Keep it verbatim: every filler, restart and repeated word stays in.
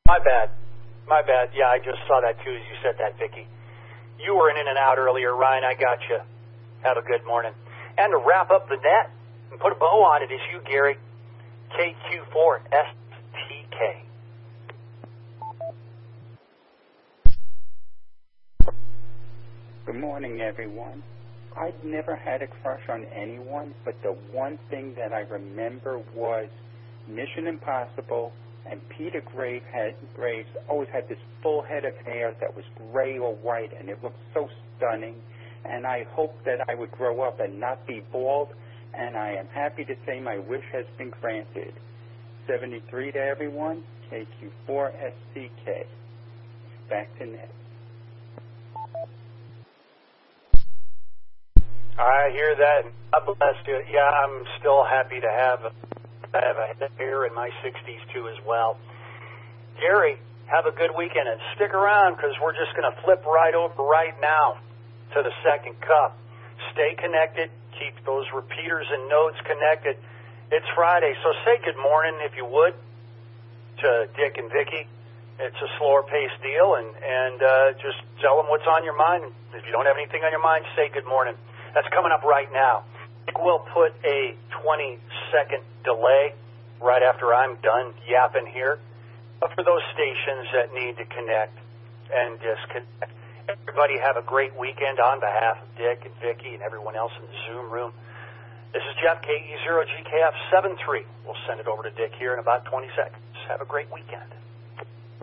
My bad. My bad. Yeah, I just saw that too as you said that, Vicky. You were in and out earlier, Ryan. I got you. Have a good morning. And to wrap up the net and put a bow on it is you, Gary. K Q four S T K. Good morning, everyone. I'd never had a crush on anyone, but the one thing that I remember was Mission Impossible, and Peter Graves, had, Graves always had this full head of hair that was gray or white, and it looked so stunning. And I hope that I would grow up and not be bald, and I am happy to say my wish has been granted. seventy-three to everyone, K Q four S C K. Back to Ned. I hear that. God bless you. Yeah, I'm still happy to have a, have a head of hair in my sixties, too, as well. Gary, have a good weekend, and stick around because we're just going to flip right over right now to the second cup. Stay connected. Keep those repeaters and nodes connected. It's Friday, so say good morning, if you would, to Dick and Vicky. It's a slower-paced deal, and, and uh, just tell them what's on your mind. If you don't have anything on your mind, say good morning. That's coming up right now. Dick will put a twenty-second delay right after I'm done yapping here for those stations that need to connect and disconnect. Everybody have a great weekend on behalf of Dick and Vicky and everyone else in the Zoom room. This is Jeff, K E zero G K F seven three. We'll send it over to Dick here in about twenty seconds. Have a great weekend.